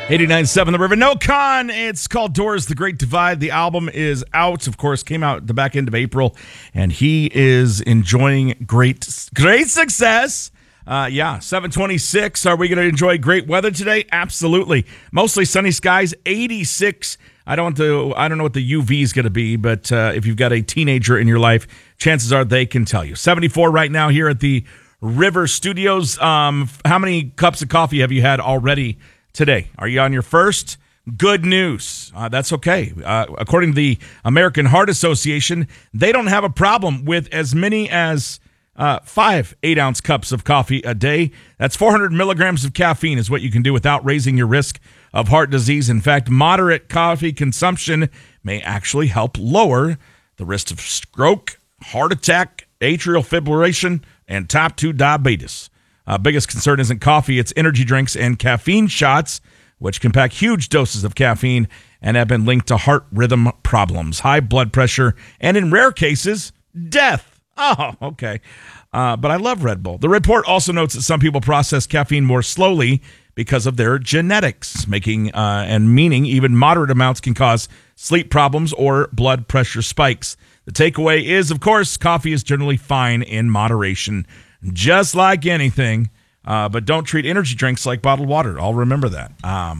89.7 The River. No Con. It's called Doors, The Great Divide. The album is out, of course, came out the back end of April, and he is enjoying great success. 726. Are we going to enjoy great weather today? Absolutely. Mostly sunny skies, 86. I don't know what the UV is going to be, but if you've got a teenager in your life, chances are they can tell you. 74 right now here at the River Studios. How many cups of coffee have you had already today? Are you on your first? Good news. That's okay. According to the American Heart Association, they don't have a problem with as many as 5 8-ounce cups of coffee a day. That's 400 milligrams of caffeine is what you can do without raising your risk of heart disease. In fact, moderate coffee consumption may actually help lower the risk of stroke, heart attack, atrial fibrillation, and type 2 diabetes. Biggest concern isn't coffee, it's energy drinks and caffeine shots, which can pack huge doses of caffeine and have been linked to heart rhythm problems, high blood pressure, and in rare cases, death. Oh, okay. But I love Red Bull. The report also notes that some people process caffeine more slowly because of their genetics, meaning even moderate amounts can cause sleep problems or blood pressure spikes. The takeaway is, of course, coffee is generally fine in moderation, just like anything, but don't treat energy drinks like bottled water. I'll remember that.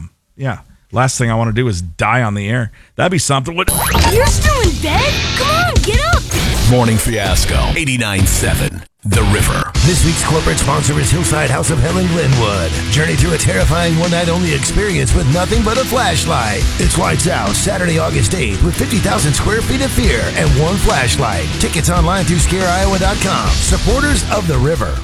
Last thing I want to do is die on the air. That'd be something. You're still in bed? Come on, get up! Morning Fiasco, 89.7 The River. This week's corporate sponsor is Hillside House of Hell in Glenwood. Journey through a terrifying one-night-only experience with nothing but a flashlight. It's Lights Out, Saturday, August 8th, with 50,000 square feet of fear and one flashlight. Tickets online through scareiowa.com. Supporters of The River.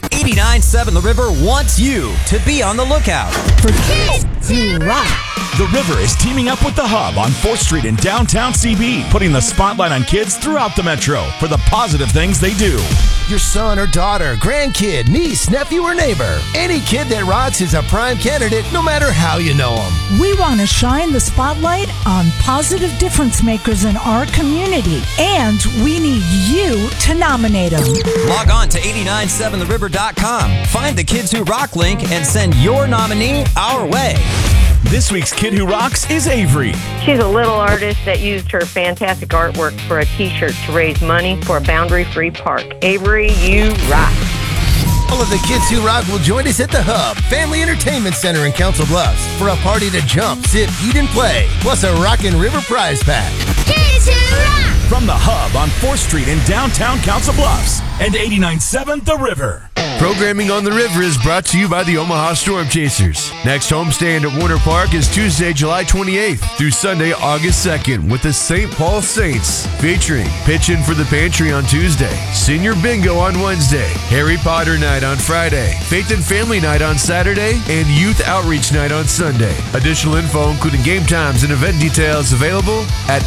89.7 The River wants you to be on the lookout For kids who rock. The River is teaming up with The Hub on 4th Street in downtown CB, putting the spotlight on kids throughout the metro for the positive things they do. Your son or daughter, grandkid, niece, nephew, or neighbor. Any kid that rocks is a prime candidate, no matter how you know them. We want to shine the spotlight on positive difference makers in our community, and we need you to nominate them. Log on to 897theriver.com. Find the Kids Who Rock link and send your nominee our way. This week's Kid Who Rocks is Avery. She's a little artist that used her fantastic artwork for a t-shirt to raise money for a boundary-free park. Avery, you rock. All of the Kids Who Rock will join us at the Hub, Family Entertainment Center in Council Bluffs, for a party to jump, sit, eat, and play, plus a Rockin' River prize pack. Kids who rock! From the Hub on 4th Street in downtown Council Bluffs and 89.7 The River. Programming on the River is brought to you by the Omaha Storm Chasers. Next homestand at Warner Park is Tuesday, July 28th through Sunday, August 2nd with the St. Paul Saints, featuring Pitch In for the Pantry on Tuesday, Senior Bingo on Wednesday, Harry Potter Night on Friday, Faith and Family Night on Saturday, and Youth Outreach Night on Sunday. Additional info, including game times and event details, available at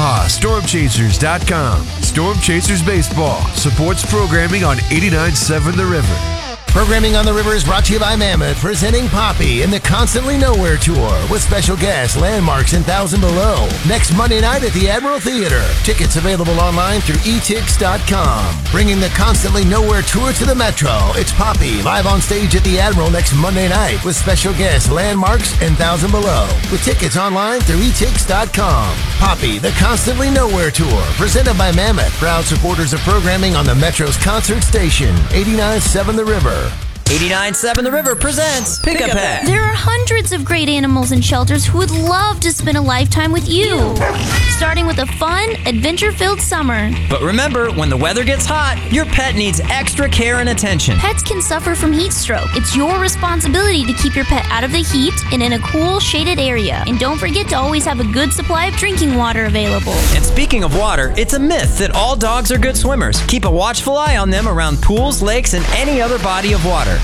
OmahaStormChasers.com. Storm Chasers Baseball supports programming on 89.7 The River. Programming on the River is brought to you by Mammoth, presenting Poppy and the Constantly Nowhere Tour with special guests, Landmarks, and Thousand Below. Next Monday night at the Admiral Theater. Tickets available online through etix.com. Bringing the Constantly Nowhere Tour to the Metro. It's Poppy live on stage at the Admiral next Monday night with special guests, Landmarks, and Thousand Below. With tickets online through etix.com. Poppy, the Constantly Nowhere Tour, presented by Mammoth, proud supporters of programming on the Metro's concert station, 89.7 The River. 89.7 The River presents Pick a Pet. There are hundreds of great animals in shelters who would love to spend a lifetime with you. Starting with a fun, adventure-filled summer. But remember, when the weather gets hot, your pet needs extra care and attention. Pets can suffer from heat stroke. It's your responsibility to keep your pet out of the heat and in a cool, shaded area. And don't forget to always have a good supply of drinking water available. And speaking of water, it's a myth that all dogs are good swimmers. Keep a watchful eye on them around pools, lakes, and any other body of water.